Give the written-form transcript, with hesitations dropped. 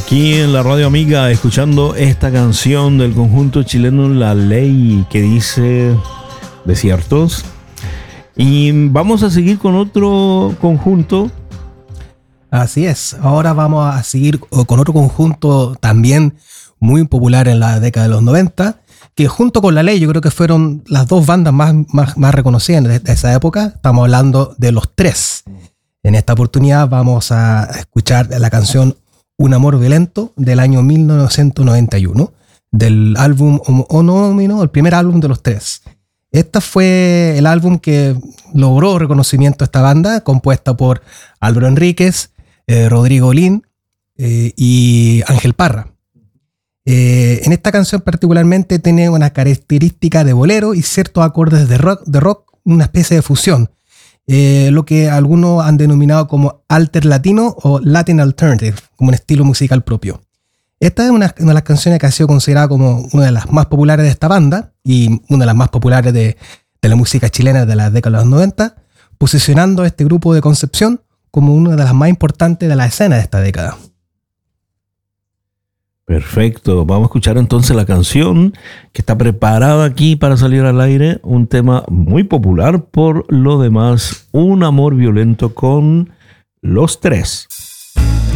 Aquí en la Radio Amiga, escuchando esta canción del conjunto chileno La Ley, que dice Desiertos. Y vamos a seguir con otro conjunto. Así es, ahora vamos a seguir con otro conjunto también muy popular en la década de los 90, que junto con La Ley yo creo que fueron las dos bandas más reconocidas de esa época. Estamos hablando de Los Tres. En esta oportunidad vamos a escuchar la canción Un Amor Violento del año 1991, del álbum homónimo, el primer álbum de Los Tres. Este fue el álbum que logró reconocimiento a esta banda, compuesta por Álvaro Enríquez, Rodrigo Lin y Ángel Parra. En esta canción particularmente tiene una característica de bolero y ciertos acordes de rock, una especie de fusión, lo que algunos han denominado como alter latino o Latin alternative, como un estilo musical propio. Esta es una de las canciones que ha sido considerada como una de las más populares de esta banda y una de las más populares de la música chilena de la década de los 90, posicionando a este grupo de Concepción como una de las más importantes de la escena de esta década. Perfecto, vamos a escuchar entonces la canción que está preparada aquí para salir al aire, un tema muy popular por lo demás, Un Amor Violento con Los Tres.